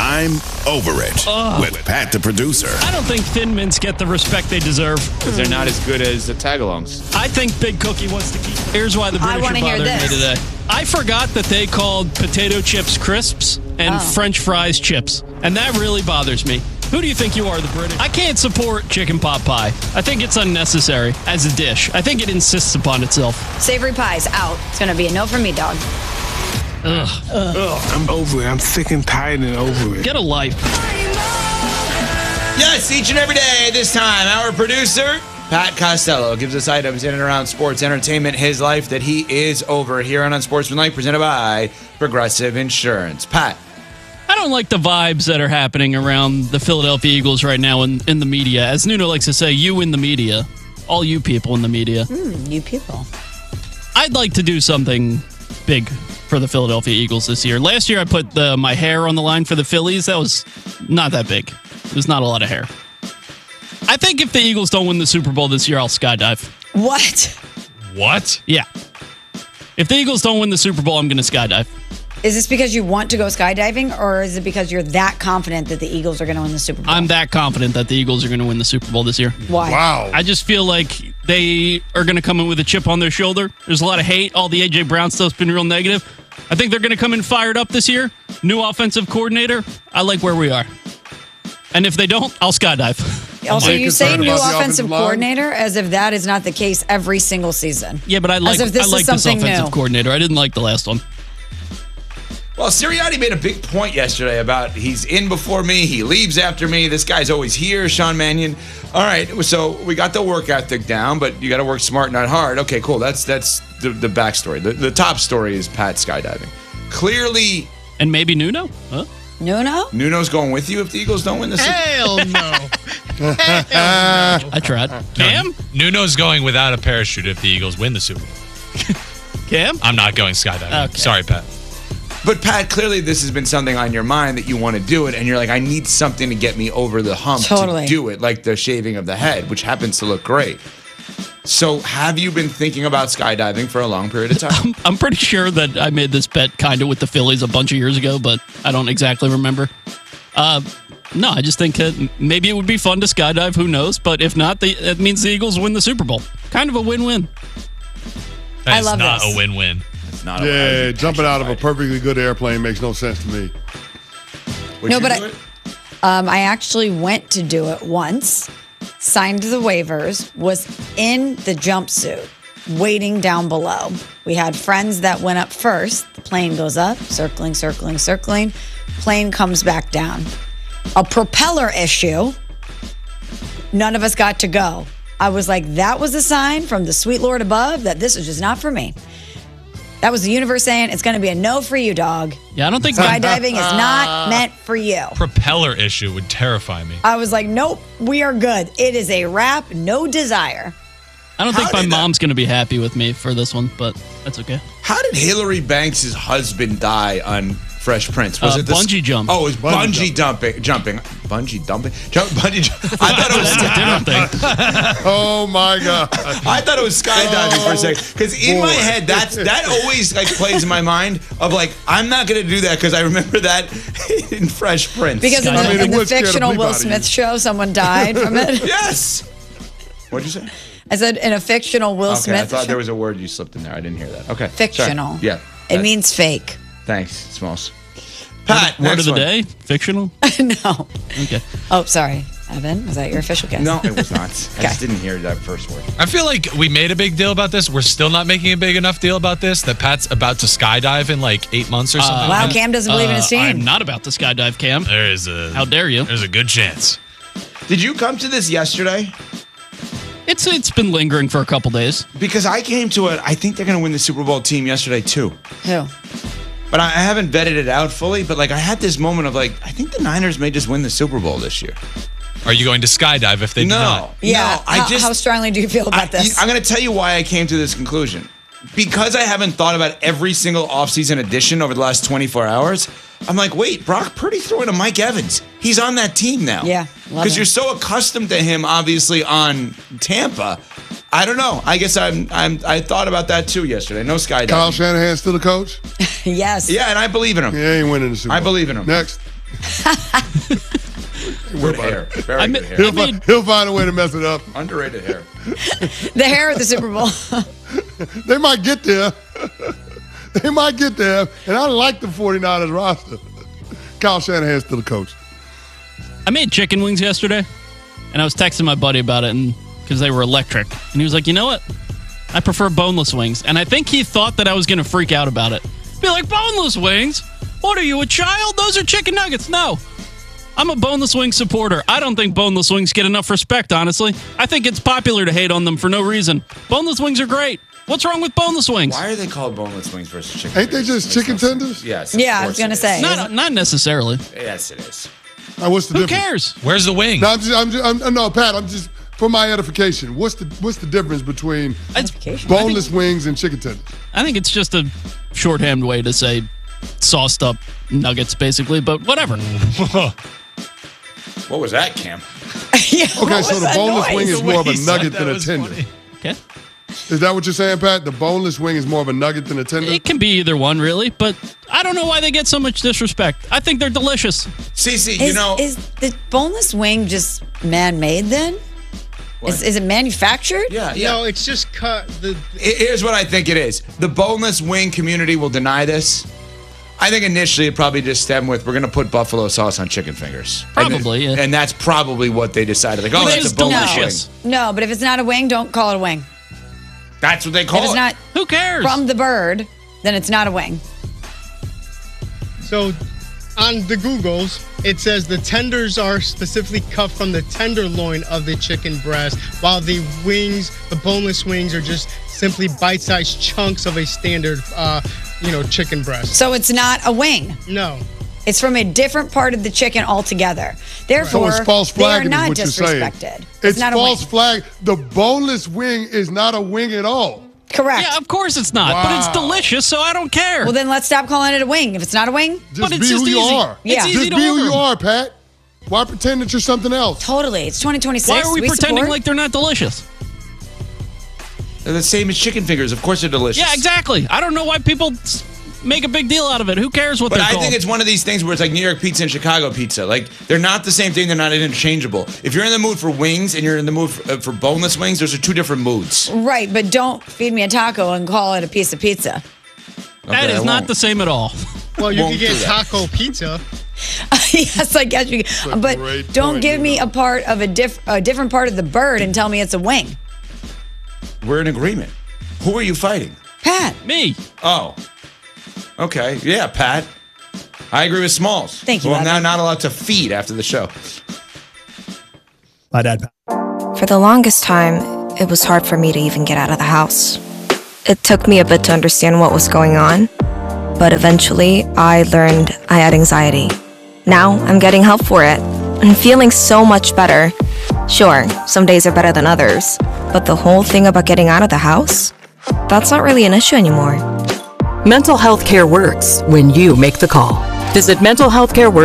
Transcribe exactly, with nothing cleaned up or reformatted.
I'm Over It Ugh. with Pat the producer. I don't think Thin Mints get the respect they deserve. Because they're not as good as the Tagalongs. I think Big Cookie wants to keep. Here's why the British are wanna hear bothering me this. today. I forgot that they called potato chips crisps and Oh. French fries chips, and that really bothers me. Who do you think you are, the British? I can't support chicken pot pie. I think it's unnecessary as a dish. I think it insists upon itself. Savory pies out. It's going to be a no from me, dog. Ugh. Ugh, I'm over it. I'm sick and tired and over it. Get a life. Yes, each and every day, this time, our producer, Pat Costello, gives us items in and around sports, entertainment, his life that he is over here on Unsportsmanlike, presented by Progressive Insurance. Pat. I don't like the vibes that are happening around the Philadelphia Eagles right now in, in the media. As Nuno likes to say, you in the media. All you people in the media. Mm, you people. I'd like to do something big for the Philadelphia Eagles this year. Last year, I put the, my hair on the line for the Phillies. That was not that big. There's not a lot of hair. I think if the Eagles don't win the Super Bowl this year, I'll skydive. What? What? Yeah. If the Eagles don't win the Super Bowl, I'm going to skydive. Is this because you want to go skydiving, or is it because you're that confident that the Eagles are going to win the Super Bowl? I'm that confident that the Eagles are going to win the Super Bowl this year. Why? Wow. I just feel like they are going to come in with a chip on their shoulder. There's a lot of hate. All the A J Brown stuff's been real negative. I think they're going to come in fired up this year. New offensive coordinator. I like where we are. And if they don't, I'll skydive. Also, Are you you say concerned new about the offensive offensive line? coordinator as if that is not the case every single season. Yeah, but I like, if this I is like this something offensive new. coordinator. I didn't like the last one. Well, Sirianni made a big point yesterday about he's in before me, he leaves after me. This guy's always here, Sean Mannion. All right, so we got the work ethic down, but you got to work smart, not hard. Okay, cool. That's that's the, the backstory. The, the top story is Pat skydiving. Clearly, And maybe Nuno? Huh? Nuno? Nuno's going with you if the Eagles don't win the Super Bowl. Hell no. I tried. Cam? Nuno's going without a parachute if the Eagles win the Super Bowl. Cam? I'm not going skydiving. Okay. Sorry, Pat. But Pat, clearly this has been something on your mind that you want to do it, and you're like, I need something to get me over the hump Totally. to do it, like the shaving of the head, which happens to look great. So have you been thinking about skydiving for a long period of time? I'm pretty sure that I made this bet kind of with the Phillies a bunch of years ago, but I don't exactly remember. Uh, no, I just think that maybe it would be fun to skydive. Who knows? But if not, the, it means the Eagles win the Super Bowl. Kind of a win-win. That I is love not this. a win-win. It's not. Yeah, a, jumping out of a perfectly good airplane makes no sense to me. Would No, you but do I- it? Um, I actually went to do it once, signed the waivers, was in the jumpsuit, waiting down below. We had friends that went up first. The plane goes up, circling, circling, circling. Plane comes back down. A propeller issue. None of us got to go. I was like, that was a sign from the sweet Lord above that this is just not for me. That was the universe saying it's going to be a no for you, dog. Yeah, I don't think Skydiving is not meant for you. Propeller issue would terrify me. I was like, nope, we are good. It is a wrap, no desire. I don't How think my did that- mom's going to be happy with me for this one, but that's okay. How did Hillary Banks' husband die on Fresh Prince? Was Uh, it the bungee jump. Oh, it was Bungee bungee, dumping, jumping, bungee dumping, jump, bungee. Jump. I thought it was. That's a different thing. Oh my God. I thought it was skydiving for a second because in my boy. head that's that always like plays in my mind of like I'm not gonna do that because I remember that in Fresh Prince. Because in the, I mean, it in the would scare the fictional bleep Will out of you. Smith show, someone died from it. yes. What'd you say? I said in a fictional Will Okay, Smith I thought show. there was a word you slipped in there. I didn't hear that. Okay. sorry. Fictional. Yeah. It that- means fake. Thanks, Smalls. Pat, Word next of the one. day? Fictional? No. Okay. Oh, sorry. Evan, was that your official guess? No, it was not. I Okay. just didn't hear that first word. I feel like we made a big deal about this. We're still not making a big enough deal about this. That Pat's about to skydive in like eight months or something. Wow, Cam doesn't believe in his Uh, team. I'm not about to skydive, Cam. There is a. How dare you? There's a good chance. Did you come to this yesterday? It's It's been lingering for a couple days. Because I came to it. I think they're going to win the Super Bowl team yesterday too. Who? But I I haven't vetted it out fully. But like I had this moment of like, I think the Niners may just win the Super Bowl this year. Are you going to skydive if they do No, not? Yeah. no. I how, just how strongly do you feel about I, this? I'm going to tell you why I came to this conclusion. Because I haven't thought about every single offseason edition over the last twenty-four hours. I'm like, wait, Brock Purdy throwing to Mike Evans. He's on that team now. Yeah, love because him. you're so accustomed to him, obviously on Tampa. I don't know. I guess I'm. I'm. I thought about that too yesterday. No skydiving. Kyle Shanahan still the coach? yes. Yeah, and I believe in him. He ain't winning the Super Bowl. I believe in him. Next. Good hair. Very I good mean- hair. He'll, I mean- fi- he'll find a way to mess it up. Underrated hair. The hair at the Super Bowl. They might get there. They might get there. And I like the 49ers roster. Kyle Shanahan's still the coach. I made chicken wings yesterday, and I was texting my buddy about it, and because they were electric, and he was like, "You know what? I prefer boneless wings." And I think he thought that I was going to freak out about it. Be like, "Boneless wings? What are you, a child? Those are chicken nuggets." No. I'm a boneless wing supporter. I don't think boneless wings get enough respect, honestly. I think it's popular to hate on them for no reason. Boneless wings are great. What's wrong with boneless wings? Why are they called boneless wings versus chicken Ain't they fingers? just Makes chicken no sense. tenders? Yes. of Yeah, I course was gonna it is. say. Not, not necessarily. Yes, it is. Now, what's the Who difference? cares? Where's the wing? No, I'm just, I'm just, I'm, no, Pat, I'm just, for my edification, what's the what's the difference between It's, boneless wings and chicken tenders? I think it's just a shorthand way to say sauced up nuggets, basically, but whatever. What was that, Cam? Yeah, Okay, what so was the that boneless noise? wing is The way more of a he said nugget that than a was tender. funny. Okay. Is that what you're saying, Pat? The boneless wing is more of a nugget than a tender? It can be either one, really, but I don't know why they get so much disrespect. I think they're delicious. Cece, you Is, know, is the boneless wing just man-made then? Is, is it manufactured? yeah, yeah. No, it's just cut. The, I- Here's what I think it is. The boneless wing community will deny this. I think initially it probably just stemmed with we're going to put buffalo sauce on chicken fingers. Probably, and, yeah. and that's probably what they decided. Like, oh, Which that's is a boneless delicious. wing. No, but if it's not a wing, don't call it a wing. That's what they call If it's it. not Who cares? from the bird, then it's not a wing. so on the Googles, it says the tenders are specifically cut from the tenderloin of the chicken breast, while the wings, the boneless wings, are just simply bite-sized chunks of a standard, uh, you know, chicken breast. So it's not a wing. No. It's from a different part of the chicken altogether. Therefore, So it's false they are flagging is not what you're saying. disrespected. It's, not false a wing. flag. The boneless wing is not a wing at all. Correct. Yeah, of course it's not, but it's Wow. delicious, so I don't care. Well, then let's stop calling it a wing. If it's not a wing, Just But it's be just who you easy. are. It's Yeah. easy Just to be who you order. are, Pat. Why pretend that you're something else? totally. It's twenty twenty-six. Why are we, pretending support. like they're not delicious? They're the same as chicken fingers. Of course they're delicious. Yeah, exactly. I don't know why people s- make a big deal out of it. Who cares what But they're I called? think it's one of these things where it's like New York pizza and Chicago pizza. Like, they're not the same thing. They're not interchangeable. If you're in the mood for wings and you're in the mood for, uh, for boneless wings, those are two different moods. Right, but don't feed me a taco and call it a piece of pizza. that Okay, is I not won't. the same at all. Well, you Won't can do get that. taco pizza. Yes, I guess you. a But great don't point, give me Luna. a part of a, diff, a different part of the bird and tell me it's a wing. We're in agreement. Who are you fighting? Pat, Me. Oh. Okay. Yeah, Pat. I agree with Smalls. Thank you, Well, I'm now Evan. not allowed to feed after the show. My dad. For the longest time, it was hard for me to even get out of the house. It took me a bit to understand what was going on, but eventually I learned I had anxiety. Now I'm getting help for it and feeling so much better. Sure, some days are better than others, but the whole thing about getting out of the house, that's not really an issue anymore. Mental health care works when you make the call. Visit mental health care works